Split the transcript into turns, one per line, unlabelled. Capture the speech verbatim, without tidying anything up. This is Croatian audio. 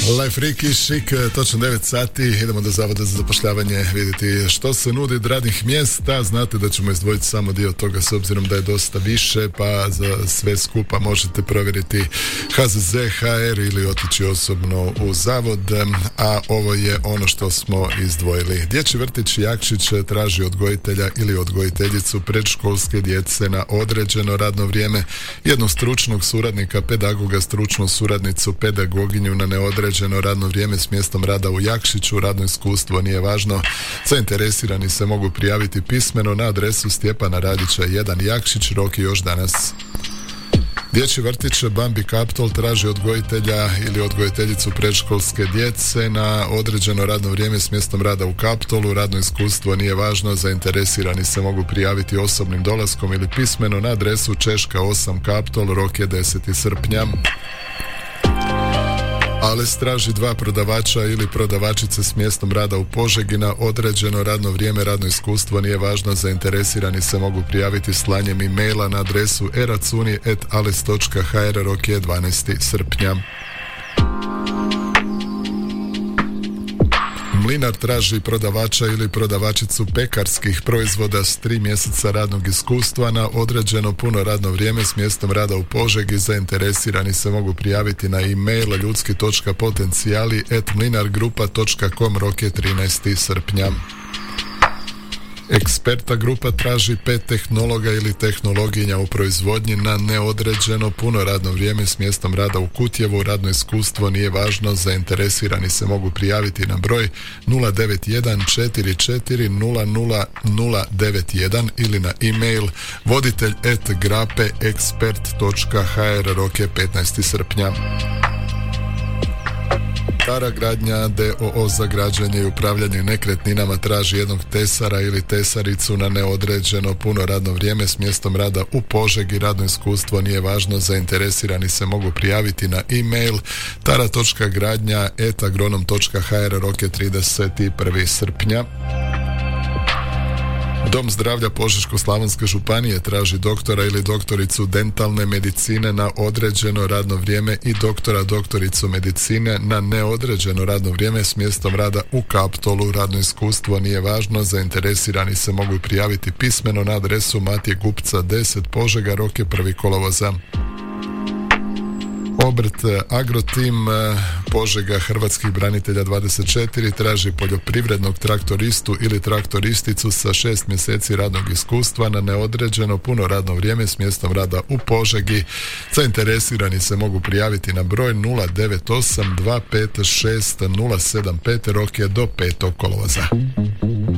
Life Freak i Chic, točno devet sati, idemo do Zavoda za zapošljavanje vidjeti što se nudi od radnih mjesta. Znate da ćemo izdvojiti samo dio toga s obzirom da je dosta više, pa za sve skupa možete provjeriti H Z Z, H R ili otići osobno u Zavod, a ovo je ono što smo izdvojili. Dječji vrtić Jakšić traži odgojitelja ili odgojiteljicu predškolske djece na određeno radno vrijeme, jednog stručnog suradnika, pedagoga, stručnu suradnicu, pedagoginju na neodređeno radno vrijeme s mjestom rada u Jakšiću. Radno iskustvo nije važno. Zainteresirani se mogu prijaviti pismeno na adresu Stjepana Radića jedan Jakšić. Rok je još danas. Dječji vrtić Bambi Kaptol traži odgojitelja ili odgojiteljicu predškolske djece na određeno radno vrijeme s mjestom rada u Kaptolu. Radno iskustvo nije važno. Zainteresirani se mogu prijaviti osobnim dolaskom ili pismeno na adresu Češka osam Kaptol. Rok je deseti srpnja. Ales traži dva prodavača ili prodavačice s mjestom rada u Požegi na određeno radno vrijeme. Radno iskustvo nije važno. Zainteresirani se mogu prijaviti slanjem e-maila na adresu e racuni at ales točka h r. Rok je dvanaesti srpnja. Mlinar traži prodavača ili prodavačicu pekarskih proizvoda s tri mjeseca radnog iskustva na određeno puno radno vrijeme s mjestom rada u Požegi. Zainteresirani se mogu prijaviti na e-mail ljudski točka potencijali at mlinargrupa točka com. Rok je trinaesti srpnja. Eksperta grupa traži pet tehnologa ili tehnologinja u proizvodnji na neodređeno puno radno vrijeme s mjestom rada u Kutjevu. Radno iskustvo nije važno. Zainteresirani se mogu prijaviti na broj nula devet jedan četiri četiri nula nula nula devet jedan ili na e-mail voditelj at grape ekspert točka h r. Rok je petnaesti srpnja. Tara Gradnja d o o za građenje i upravljanje nekretninama traži jednog tesara ili tesaricu na neodređeno puno radno vrijeme s mjestom rada u Požegi. Radno iskustvo nije važno. Zainteresirani se mogu prijaviti na e-mail tara točka gradnja at agronom točka h r. Rok je trideseti prvi srpnja. Dom zdravlja Požeško-slavonske županije traži doktora ili doktoricu dentalne medicine na određeno radno vrijeme i doktora doktoricu medicine na neodređeno radno vrijeme s mjestom rada u Kaptolu. Radno iskustvo nije važno. Zainteresirani se mogu prijaviti pismeno na adresu Matije Gupca deset Požega. Rok je prvi kolovoza. Obrt Agrotim Požega Hrvatskih branitelja dvadeset četiri traži poljoprivrednog traktoristu ili traktoristicu sa šest mjeseci radnog iskustva na neodređeno puno radno vrijeme s mjestom rada u Požegi. Zainteresirani se mogu prijaviti na broj nula devet osam dva pet šest nula sedam pet. Rok je do petog kolovoza.